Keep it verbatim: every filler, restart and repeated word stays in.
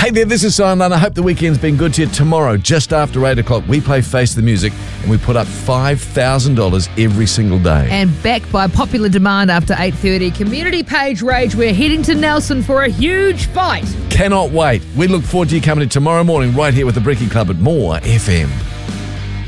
Hey there, this is Simon. I hope the weekend's been good to you. Tomorrow, just after eight o'clock, we play Face the Music and we put up five thousand dollars every single day. And backed by popular demand after eight thirty, Community Page Rage, we're heading to Nelson for a huge fight. Cannot wait. We look forward to you coming in tomorrow morning right here with the Bricky Club at More F M.